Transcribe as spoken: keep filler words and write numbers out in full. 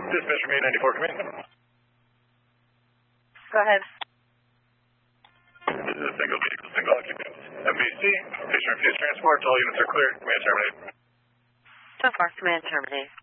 Dispatch from eight ninety-four, come in. Go ahead. This is a single vehicle, single occupant. M V C, patient refused transport, all units are clear. Command terminate. So far, command terminate.